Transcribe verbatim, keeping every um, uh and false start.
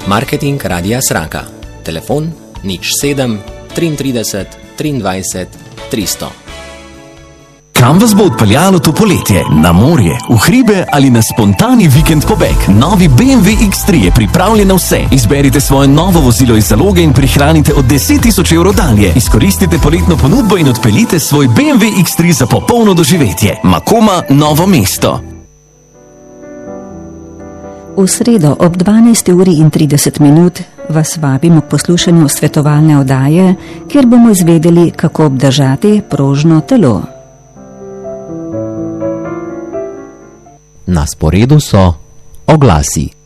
Marketing Radia Sraka. Telefon nič sedem trideset tri triindvajset tristo. Kam vas bo odpeljalo to poletje? Na morje, v hribe ali na spontani vikend pobeg? Novi B M W X tri je pripravljen na vse. Izberite svoje novo vozilo iz zaloge in prihranite od deset tisoč evrov dalje. Izkoristite poletno ponudbo in odpeljite svoj B M W X tri za popolno doživetje. Makoma, Novo mesto. V sredo ob dvanajsti uri in trideset minut vas vabimo k poslušanju svetovalne oddaje, kjer bomo izvedeli, kako obdržati prožno telo. Na sporedu so oglasi.